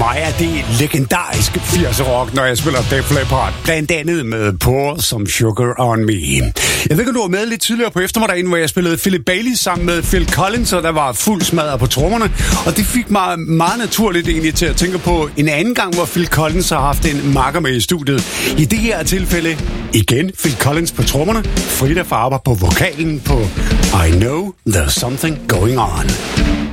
mig er det legendarisk 80'er rock, når jeg spiller Def Leppard. Blandt andet med Pour Some Sugar On Me. Jeg ved ikke, om du var med lidt tidligere på eftermiddagen, hvor jeg spillede Philip Bailey sammen med Phil Collins, og der var fuld smadret på trommerne. Og det fik mig meget naturligt egentlig til at tænke på en anden gang, hvor Phil Collins har haft en makker med i studiet. I det her tilfælde igen Phil Collins på trommerne, Frida Farber på vokalen på I Know There's Something Going On.